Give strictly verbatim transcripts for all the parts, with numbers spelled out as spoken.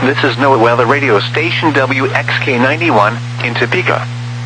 This is NOAA Weather Radio Station W X K ninety-one in Topeka.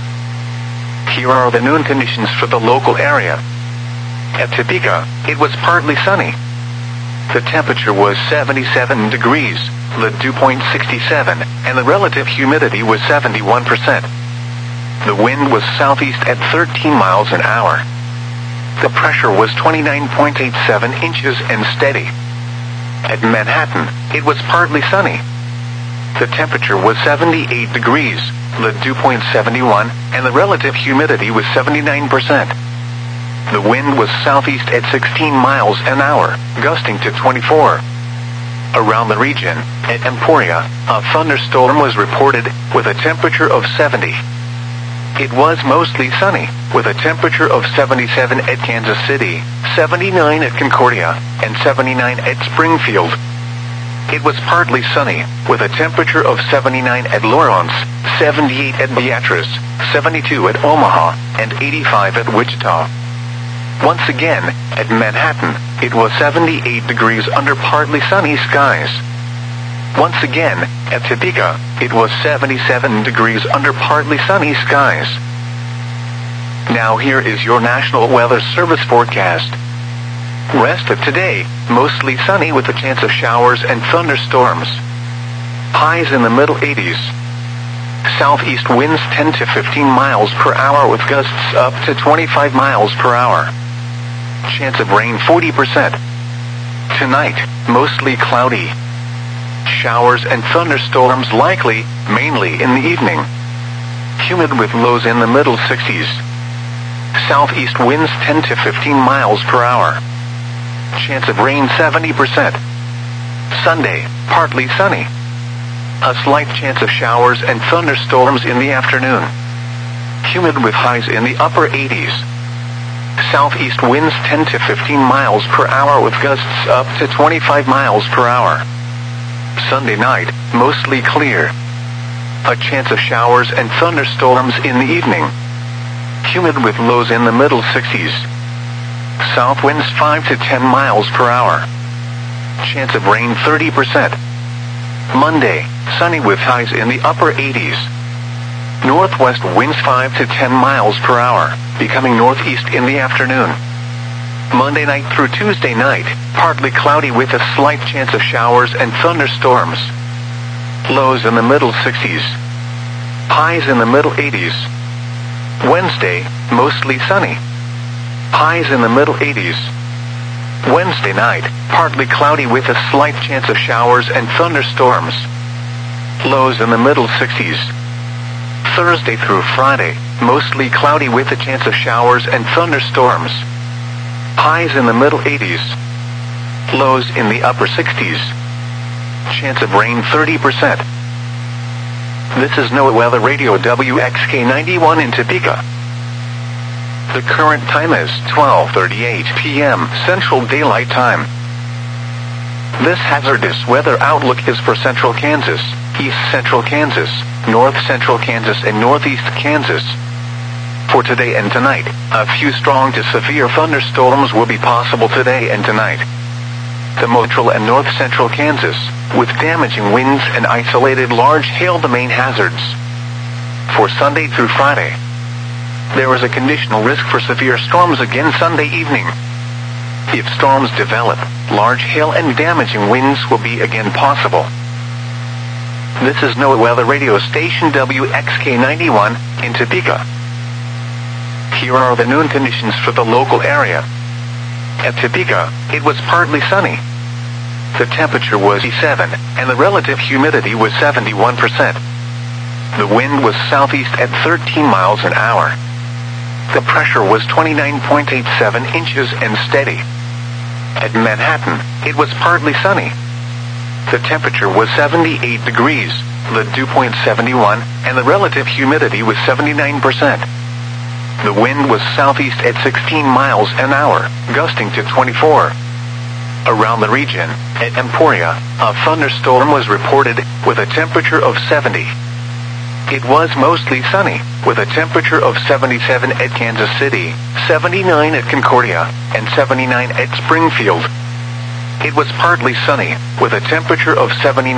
Here are the noon conditions for the local area. At Topeka, it was partly sunny. The temperature was seventy-seven degrees, the dew point sixty-seven, and the relative humidity was seventy-one percent. The wind was southeast at thirteen miles an hour. The pressure was twenty-nine point eight seven inches and steady. At Manhattan, it was partly sunny. The temperature was seventy-eight degrees, the dew point seventy-one, and the relative humidity was seventy-nine percent. The wind was southeast at sixteen miles an hour, gusting to twenty-four. Around the region, at Emporia, a thunderstorm was reported with a temperature of seventy. It was mostly sunny, with a temperature of seventy-seven at Kansas City, seventy-nine at Concordia, and seventy-nine at Springfield. It was partly sunny, with a temperature of seventy-nine at Lawrence, seventy-eight at Beatrice, seventy-two at Omaha, and eighty-five at Wichita. Once again, at Manhattan, it was seventy-eight degrees under partly sunny skies. Once again, at Topeka, it was seventy-seven degrees under partly sunny skies. Now here is your National Weather Service forecast. Rest of today, mostly sunny with a chance of showers and thunderstorms. Highs in the middle eighties. Southeast winds ten to fifteen miles per hour with gusts up to twenty-five miles per hour. Chance of rain forty percent. Tonight, mostly cloudy. Showers and thunderstorms likely, mainly in the evening. Humid with lows in the middle sixties. Southeast winds ten to fifteen miles per hour. Chance of rain seventy percent. Sunday, partly sunny. A slight chance of showers and thunderstorms in the afternoon. Humid with highs in the upper eighties. Southeast winds ten to fifteen miles per hour with gusts up to twenty-five miles per hour. Sunday night, mostly clear. A chance of showers and thunderstorms in the evening. Humid with lows in the middle sixties. South winds five to ten miles per hour. Chance of rain thirty percent. Monday, sunny with highs in the upper eighties. Northwest winds five to ten miles per hour, becoming northeast in the afternoon. Monday night through Tuesday night, partly cloudy with a slight chance of showers and thunderstorms. Lows in the middle sixties. Highs in the middle eighties. Wednesday, mostly sunny. Highs in the middle eighties. Wednesday night, partly cloudy with a slight chance of showers and thunderstorms. Lows in the middle sixties. Thursday through Friday, mostly cloudy with a chance of showers and thunderstorms. Highs in the middle eighties. Lows in the upper sixties. Chance of rain thirty percent. This is NOAA Weather Radio W X K ninety-one in Topeka. The current time is twelve thirty-eight p m Central Daylight Time. This hazardous weather outlook is for central Kansas, east central Kansas, north central Kansas, and northeast Kansas. For today and tonight, a few strong to severe thunderstorms will be possible today and tonight. The central and north central Kansas, with damaging winds and isolated large hail the main hazards. For Sunday through Friday, there is a conditional risk for severe storms again Sunday evening. If storms develop, large hail and damaging winds will be again possible. This is NOAA Weather Radio Station W X K ninety-one in Topeka. Here are the noon conditions for the local area. At Topeka, it was partly sunny. The temperature was seventy-seven, and the relative humidity was seventy-one percent. The wind was southeast at thirteen miles an hour. The pressure was twenty-nine point eight seven inches and steady. At Manhattan, it was partly sunny. The temperature was seventy-eight degrees, the dew point seventy-one, and the relative humidity was seventy-nine percent. The wind was southeast at sixteen miles an hour, gusting to twenty-four. Around the region, at Emporia, a thunderstorm was reported with a temperature of seventy. It was mostly sunny, with a temperature of seventy-seven at Kansas City, seventy-nine at Concordia, and seventy-nine at Springfield. It was partly sunny, with a temperature of seventy-nine